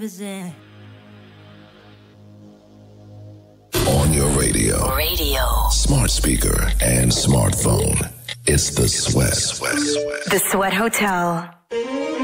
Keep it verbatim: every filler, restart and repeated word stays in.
On your radio, radio, smart speaker, and smartphone. It's the Sweat. The Sweat Hotel.